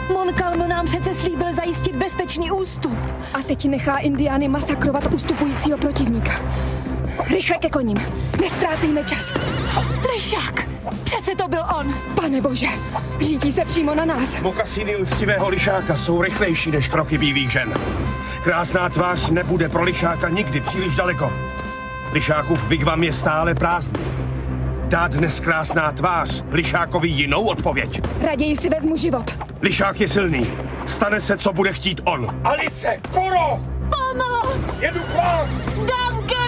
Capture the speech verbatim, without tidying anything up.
Montcalm nám přece slíbil zajistit bezpečný ústup. A teď nechá indiány masakrovat ustupujícího protivníka. Rychle ke koním. Nestrácejme čas. Lišák! Přece to byl on. Pane bože, řítí se přímo na nás. Mokasíny lstivého lišáka jsou rychlejší než kroky bílých žen. Krásná tvář nebude pro lišáka nikdy příliš daleko. Lišákův wigwam je stále prázdný. Dá dnes krásná tvář lišákovi jinou odpověď. Raději si vezmu život. Lišák je silný. Stane se, co bude chtít on. Alice, Kuro! Pomoc! Jedu k vám! Duncan!